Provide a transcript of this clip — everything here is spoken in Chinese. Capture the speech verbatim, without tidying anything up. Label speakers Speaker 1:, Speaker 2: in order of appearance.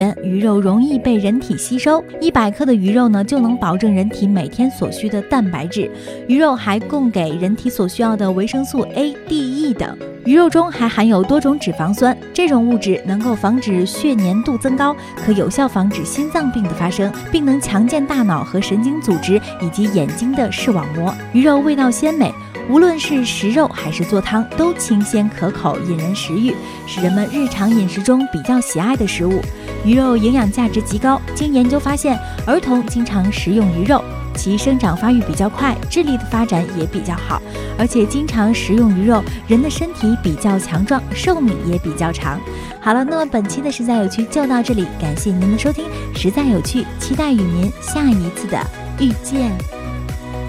Speaker 1: 鱼肉容易被人体吸收，一百克的鱼肉呢就能保证人体每天所需的蛋白质。鱼肉还供给人体所需要的维生素 A、D、E 等。鱼肉中还含有多种脂肪酸，这种物质能够防止血粘度增高，可有效防止心脏病的发生，并能强健大脑和神经组织以及眼睛的视网膜。鱼肉味道鲜美，无论是食肉还是做汤，都清鲜可口，引人食欲，是人们日常饮食中比较喜爱的食物。鱼肉营养价值极高，经研究发现，儿童经常食用鱼肉，其生长发育比较快，智力的发展也比较好，而且经常食用鱼肉，人的身体比较强壮，寿命也比较长。好了，那么本期的实在有趣就到这里，感谢您的收听，实在有趣，期待与您下一次的遇见。